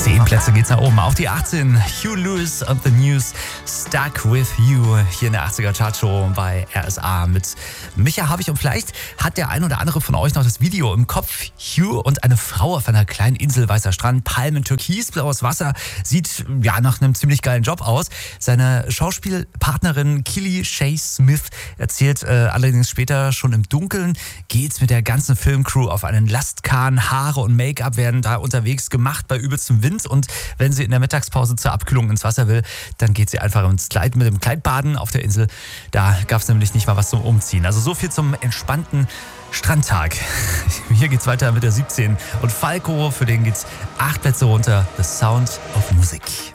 10 Plätze geht's nach oben. Auf die 18. Hugh Lewis und The News. Stuck With You. Hier in der 80er Chartshow bei RSA mit Micha Habich. Und vielleicht hat der ein oder andere von euch noch das Video im Kopf. Hugh und eine Frau auf einer kleinen Insel, weißer Strand, Palmen, türkisblaues Wasser. Sieht ja nach einem ziemlich geilen Job aus. Seine Schauspielpartnerin Killy Shay Smith erzählt allerdings später, schon im Dunkeln geht's mit der ganzen Filmcrew auf einen Lastkahn. Haare und Make-up werden da unterwegs gemacht bei übelstem Wind. Und wenn sie in der Mittagspause zur Abkühlung ins Wasser will, dann geht sie einfach ins Kleid mit dem Kleid baden auf der Insel. Da gab es nämlich nicht mal was zum Umziehen. Also so viel zum entspannten Strandtag. Hier geht's weiter mit der 17. Und Falco, für den geht's 8 Plätze runter. The Sound of Music.